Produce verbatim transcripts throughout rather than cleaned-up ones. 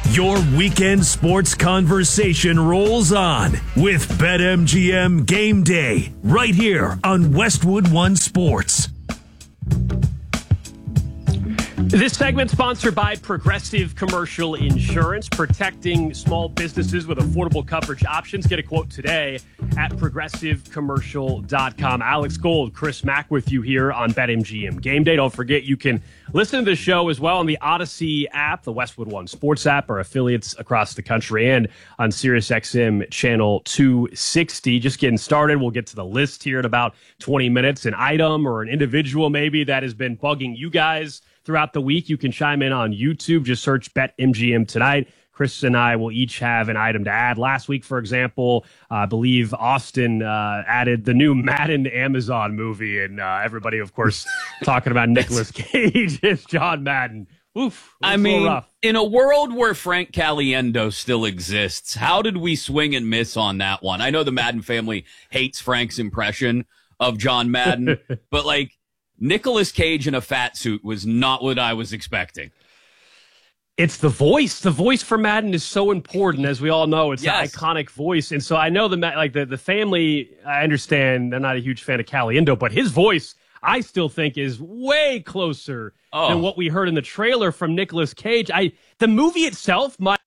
Your weekend sports conversation rolls on with BetMGM Game Day right here on Westwood One Sports. This segment sponsored by Progressive Commercial Insurance, protecting small businesses with affordable coverage options. Get a quote today at progressive commercial dot com. Alex Gold, Chris Mack with you here on BetMGM Game Day. Don't forget you can listen to the show as well on the Odyssey app, the Westwood One Sports app, our affiliates across the country, and on SiriusXM channel two sixty. Just getting started. We'll get to the list here in about twenty minutes. An item or an individual maybe that has been bugging you guys throughout the week. You can chime in on YouTube. Just search BetMGM tonight. Chris and I will each have an item to add. Last week, for example, uh, I believe Austin uh, added the new Madden Amazon movie, and uh, everybody, of course, talking about Nicolas Cage as John Madden. Oof. I mean, in a world where Frank Caliendo still exists, how did we swing and miss on that one? I know the Madden family hates Frank's impression of John Madden, but like, Nicolas Cage in a fat suit was not what I was expecting. It's the voice. The voice for Madden is so important, as we all know. It's yes. an iconic voice, and so I know the like the the family. I understand they're not a huge fan of Caliendo, but his voice, I still think, is way closer oh. than what we heard in the trailer from Nicolas Cage. I the movie itself might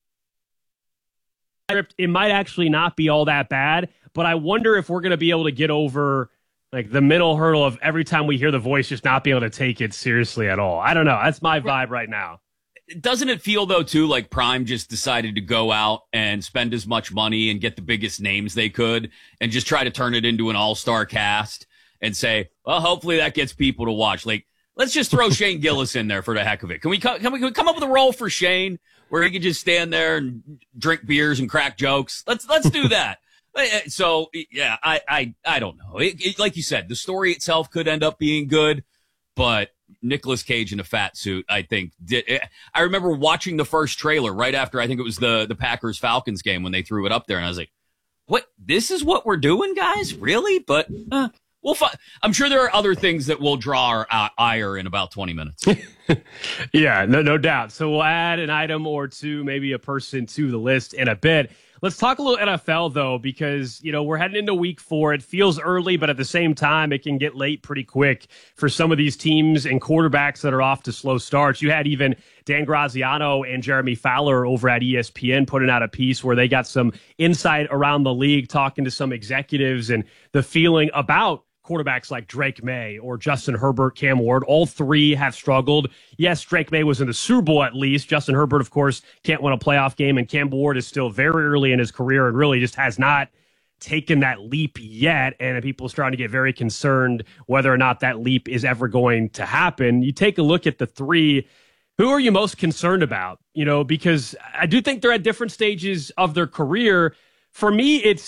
it might actually not be all that bad, but I wonder if we're going to be able to get over like the mental hurdle of every time we hear the voice just not be able to take it seriously at all. I don't know. That's my vibe right now. Doesn't it feel, though, too, like Prime just decided to go out and spend as much money and get the biggest names they could and just try to turn it into an all-star cast and say, well, hopefully that gets people to watch. Like, let's just throw Shane Gillis in there for the heck of it. Can we, co- can we, can we come up with a role for Shane where he can just stand there and drink beers and crack jokes? Let's let's do that. So, yeah, I, I, I don't know. It, it, like you said, the story itself could end up being good, but Nicolas Cage in a fat suit, I think. Did, I remember watching the first trailer right after, I think it was the, the Packers-Falcons game when they threw it up there, and I was like, what? This is what we're doing, guys? Really? But uh, we'll fi- I'm sure there are other things that will draw our uh, ire in about twenty minutes. Yeah, no, no doubt. So we'll add an item or two, maybe a person to the list in a bit. Let's talk a little N F L, though, because, you know, we're heading into week four. It feels early, but at the same time, it can get late pretty quick for some of these teams and quarterbacks that are off to slow starts. You had even Dan Graziano and Jeremy Fowler over at E S P N putting out a piece where they got some insight around the league, talking to some executives and the feeling about quarterbacks like Drake May or Justin Herbert, Cam Ward. All three have struggled. Yes, Drake May was in the Super Bowl at least. Justin Herbert, of course, can't win a playoff game, and Cam Ward is still very early in his career and really just has not taken that leap yet, and people are starting to get very concerned whether or not that leap is ever going to happen. You take a look at the three. Who are you most concerned about? You know, because I do think they're at different stages of their career. For me, it's